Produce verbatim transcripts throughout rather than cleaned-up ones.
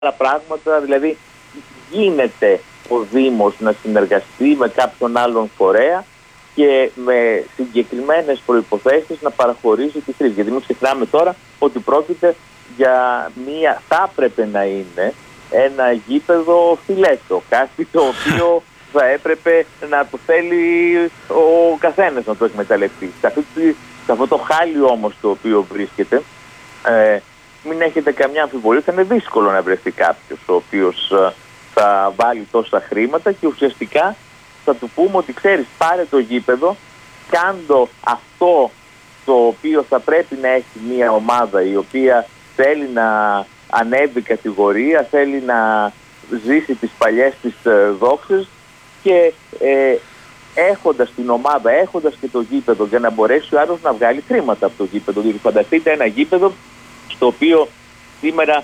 άλλα πράγματα. Δηλαδή γίνεται ο Δήμος να συνεργαστεί με κάποιον άλλον φορέα και με συγκεκριμένες προϋποθέσεις να παραχωρήσει τη χρήση. Γιατί μην ξεχνάμε τώρα ότι πρόκειται για μία, θα έπρεπε να είναι ένα γήπεδο φιλέτο, κάτι το οποίο θα έπρεπε να το θέλει ο καθένας να το εκμεταλλευτεί. Σε, αυτή, σε αυτό το χάλι όμως το οποίο βρίσκεται, ε, μην έχετε καμιά αμφιβολία, θα είναι δύσκολο να βρεθεί κάποιος ο οποίος ε, θα βάλει τόσα χρήματα και ουσιαστικά θα του πούμε ότι ξέρεις, πάρε το γήπεδο, κάντο αυτό το οποίο θα πρέπει να έχει μια ομάδα η οποία θέλει να ανέβει κατηγορία, θέλει να ζήσει τις παλιές της ε, δόξες και ε, έχοντας την ομάδα, έχοντας και το γήπεδο για να μπορέσει ο άλλος να βγάλει χρήματα από το γήπεδο. Δηλαδή φανταστείτε ένα γήπεδο στο οποίο σήμερα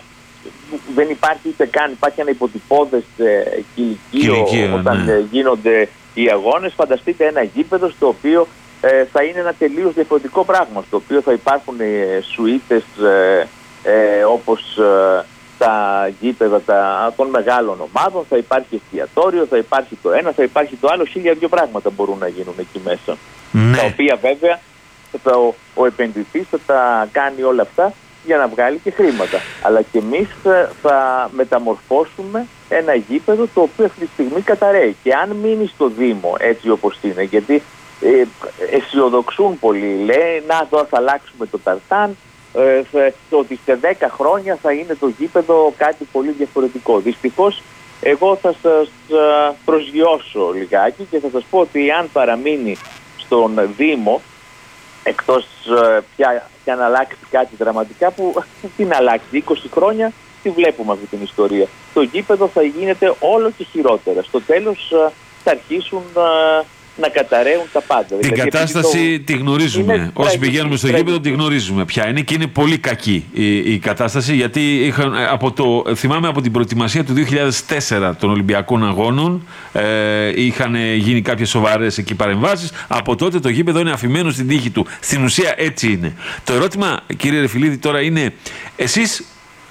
δεν υπάρχει ούτε καν, υπάρχει ένα υποτυπώδες ε, κηλικείο όταν ναι. ε, γίνονται οι αγώνες. Φανταστείτε ένα γήπεδο στο οποίο ε, θα είναι ένα τελείως διαφορετικό πράγμα, στο οποίο θα υπάρχουν ε, σουίτες ε, ε, όπως ε, τα γήπεδα τα, των μεγάλων ομάδων, θα υπάρχει εστιατόριο, θα υπάρχει το ένα, θα υπάρχει το άλλο, χίλια δύο πράγματα μπορούν να γίνουν εκεί μέσα. Ναι. Τα οποία βέβαια θα, ο, ο επενδυτής θα τα κάνει όλα αυτά για να βγάλει και χρήματα. Αλλά και εμείς θα, θα μεταμορφώσουμε ένα γήπεδο το οποίο αυτή τη στιγμή καταραίει. Και αν μείνει στο Δήμο έτσι όπως είναι, γιατί ε, αισιοδοξούν πολλοί, λέει, να εδώ θα αλλάξουμε το ταρτάν, ε, θα, ότι σε δέκα χρόνια θα είναι το γήπεδο κάτι πολύ διαφορετικό. Δυστυχώς εγώ θα σας προσγειώσω λιγάκι και θα σας πω ότι αν παραμείνει στον Δήμο, εκτός ε, πια και αν αλλάξει κάτι δραματικά, που τι να αλλάξει, είκοσι χρόνια τι βλέπουμε αυτή την ιστορία. Το γήπεδο θα γίνεται όλο και χειρότερα. Στο τέλος ε, θα αρχίσουν ε, να καταραίουν τα πάντα. Την δηλαδή, κατάσταση το... τη γνωρίζουμε. Είναι όσοι πηγαίνουμε στο γήπεδο τη γνωρίζουμε ποια είναι και είναι πολύ κακή η, η κατάσταση, γιατί είχαν, από το, θυμάμαι από την προετοιμασία του δύο χιλιάδες τέσσερα των Ολυμπιακών Αγώνων ε, είχαν γίνει κάποιες σοβαρές εκεί παρεμβάσεις. Από τότε το γήπεδο είναι αφημένο στην τύχη του. Στην ουσία έτσι είναι. Το ερώτημα, κύριε Ρεφιλίδη, τώρα είναι, εσείς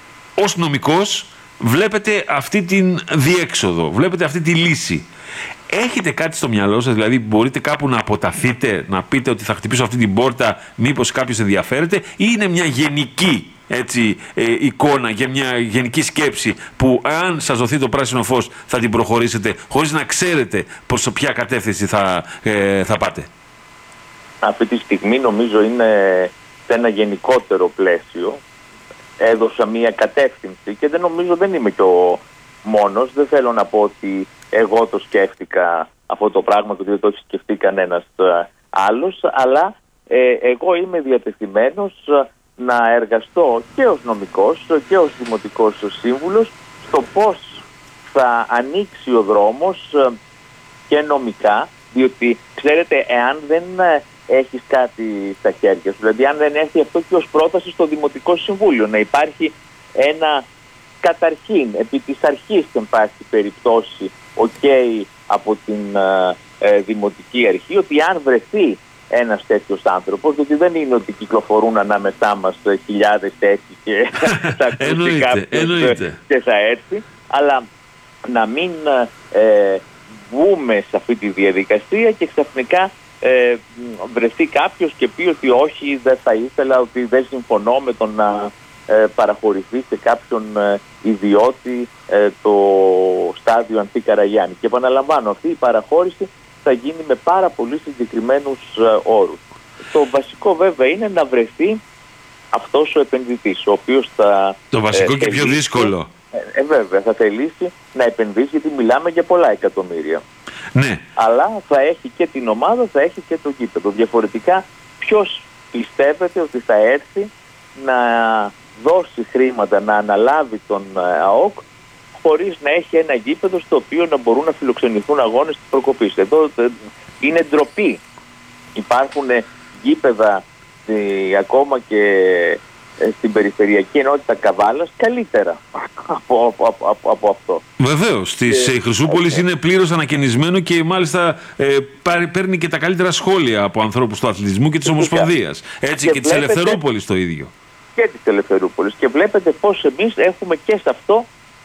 ως νομικός βλέπετε αυτή την διέξοδο, βλέπετε αυτή τη λύση. Έχετε κάτι στο μυαλό σας, δηλαδή μπορείτε κάπου να αποταθείτε, να πείτε ότι θα χτυπήσω αυτή την πόρτα, μήπως κάποιος ενδιαφέρεται, ή είναι μια γενική έτσι, ε, εικόνα και μια γενική σκέψη που αν σας δοθεί το πράσινο φως θα την προχωρήσετε χωρίς να ξέρετε προς ποια κατεύθυνση θα, ε, θα πάτε? Αυτή τη στιγμή νομίζω είναι σε ένα γενικότερο πλαίσιο. Έδωσα μια κατεύθυνση και δεν νομίζω, δεν είμαι και ο μόνος. Δεν θέλω να πω ότι εγώ το σκέφτηκα αυτό το πράγμα, το οποίο το έχει σκεφτεί κανένας άλλος, αλλά ε, εγώ είμαι διατεθειμένος να εργαστώ και ως νομικός και ως δημοτικός σύμβουλος στο πώς θα ανοίξει ο δρόμος και νομικά, διότι ξέρετε, εάν δεν έχεις κάτι στα χέρια σου, δηλαδή αν δεν έρθει αυτό και ως πρόταση στο Δημοτικό Συμβούλιο, να υπάρχει ένα καταρχήν, επί της αρχής εν πάση περιπτώσει, ok από την ε, Δημοτική Αρχή, ότι αν βρεθεί ένας τέτοιος άνθρωπος, γιατί δεν είναι ότι κυκλοφορούν ανάμεσά μας χιλιάδες τέτοιοι και θα ακούσει κάποιος και θα έρθει, αλλά να μην ε, βγούμε σε αυτή τη διαδικασία και ξαφνικά ε, βρεθεί κάποιος και πει ότι όχι, δεν θα ήθελα, ότι δεν συμφωνώ με τον να ε, παραχωρηθεί σε κάποιον ε, ιδιώτη ε, το στάδιο Ανθή Καραγιάννη. Και επαναλαμβάνω, αυτή η παραχώρηση θα γίνει με πάρα πολύ συγκεκριμένους ε, όρους. Το βασικό βέβαια είναι να βρεθεί αυτός ο επενδυτής, ο οποίος θα... Το βασικό ε, και θελήσει, πιο δύσκολο. Ε, ε, βέβαια, θα θελήσει να επενδύσει, γιατί μιλάμε για πολλά εκατομμύρια. Ναι. Αλλά θα έχει και την ομάδα, θα έχει και το γήπεδο. Διαφορετικά, ποιος πιστεύετε ότι θα έρθει να δώσει χρήματα, να αναλάβει τον ΑΟΚ, χωρίς να έχει ένα γήπεδο στο οποίο να μπορούν να φιλοξενηθούν αγώνες της προκοπής? Εδώ είναι ντροπή. Υπάρχουν γήπεδα ε, ακόμα και ε, στην περιφερειακή ενότητα Καβάλας καλύτερα από, από, από, από αυτό. Βεβαίως. Της ε, Χρυσούπολης ε, είναι πλήρως ανακαινισμένο και μάλιστα ε, παίρνει και τα καλύτερα σχόλια από ανθρώπους του αθλητισμού και της Ομοσπονδίας. Έτσι και, και της Ελευθερούπολης το ίδιο. Και της Ελευθερούπολης. Και βλέπετε πως εμείς έχουμε και σε αυτό